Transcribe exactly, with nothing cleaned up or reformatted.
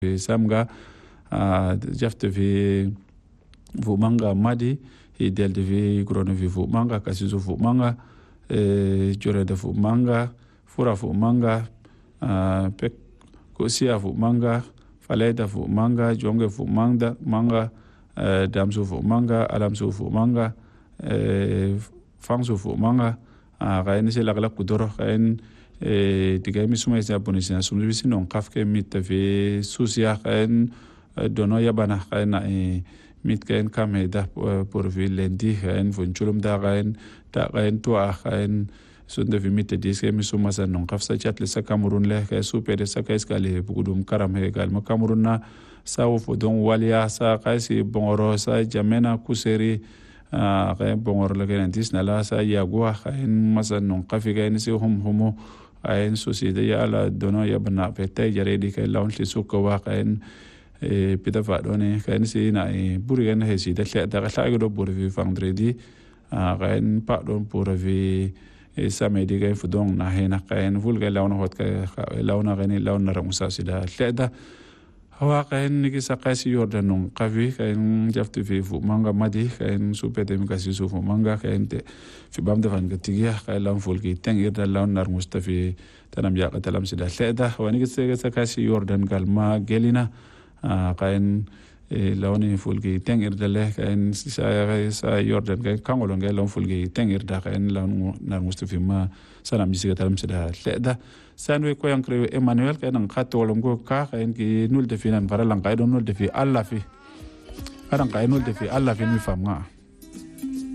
samga jafte vi vumanga madi idel de vi grono vi vumanga kasizo vumanga jore de vumanga fura vumanga pek kosia vumanga faleda vumanga jonge vumanga manga damso vumanga alamso vumanga fangso vumanga gain se lagla kudoro gain diga mi suma isa bonisia sum bisi non kafke mit ve susia gain dono yabana gain mit gain kameda por vi lendi gain vonchulum da gain da gain to gain sunde vi mit diske mi suma sa non kafsa chatle sa Cameroun le ga super sa ka iskale bugudum karam he gal ma Cameroun na sa wo fodon walia sa kaisi bongoro sa jamena kuseri gain bongor le gain disna la sa yagwa gain masan non kafi gain si hum humo ayen société ya la dono ya bana pete jare di kay lawn li suko wa kayen e pita fa doni kayen si na e buri gan he si da da la go buri vi vendredi a kayen pa don pour vi e samedi kay fudon na he na kayen vulga lawn hot kay lawn gani lawn na musa si da da hawa kayen ni sa kasi yordan non kavi kayen jaftu vi fu manga madi kayen super dem kasi su fu manga kayen te fi bam defan gatigia kayen lawn fulki teng irda lawn nar mustafi tanam ya katalam sida leda wani ke sa kasi yordan galma gelina kayen lawn fulki teng irda le kayen sa sa yordan kayen kangolon kayen lawn fulki teng irda kayen lawn nar mustafi ma sanam bisiga talam sida leda sanwe ko yang krewe Emmanuel kay nang katolongo ka kay ki nul de finan para lang kay don nul de fi alla fi parang kay nul de fi alla fi mi fam nga